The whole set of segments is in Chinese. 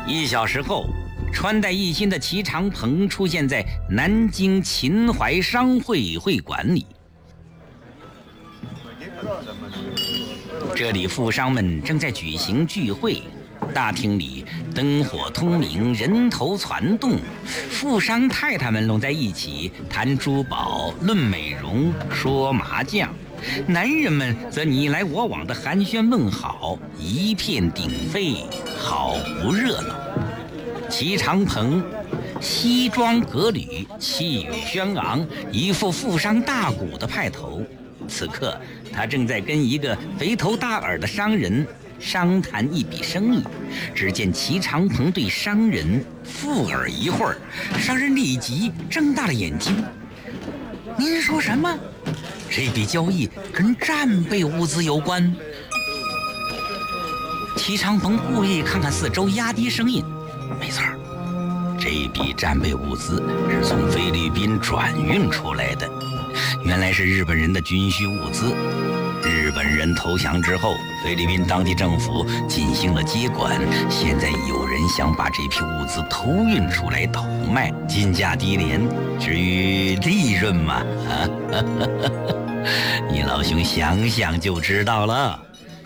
1小时后，穿戴一新的齐长鹏出现在南京秦淮商会会馆里。这里富商们正在举行聚会，大厅里灯火通明，人头攒动，富商太太们拢在一起谈珠宝、论美容、说麻将，男人们则你来我往的寒暄问好，一片鼎沸，好不热闹。齐长鹏西装革履，气宇轩昂，一副富商大贾的派头。此刻他正在跟一个肥头大耳的商人商谈一笔生意。只见齐长鹏对商人附耳一会儿，商人立即睁大了眼睛：“您说什么？这笔交易跟战备物资有关？”齐长鹏故意看看四周，压低声音：“没错，这笔战备物资是从菲律宾转运出来的，原来是日本人的军需物资。日本人投降之后，菲律宾当地政府进行了接管，现在有人想把这批物资偷运出来倒卖，进价低廉，至于利润嘛，你老兄想想就知道了。”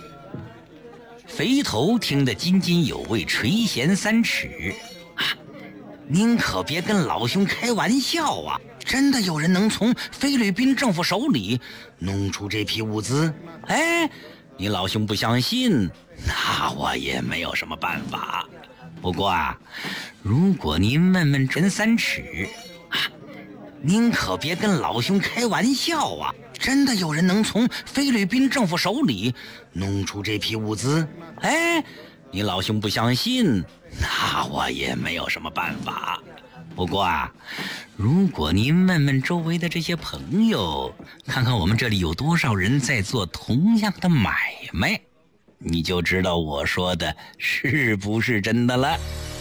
肥头听得津津有味，垂涎3尺：“您可别跟老兄开玩笑啊！真的有人能从菲律宾政府手里弄出这批物资？哎，你老兄不相信，那我也没有什么办法。不过啊，如果您问问陈3尺，您可别跟老兄开玩笑啊！真的有人能从菲律宾政府手里弄出这批物资？哎，你老兄不相信，那我也没有什么办法。不过啊，如果您问问周围的这些朋友，看看我们这里有多少人在做同样的买卖，你就知道我说的是不是真的了。”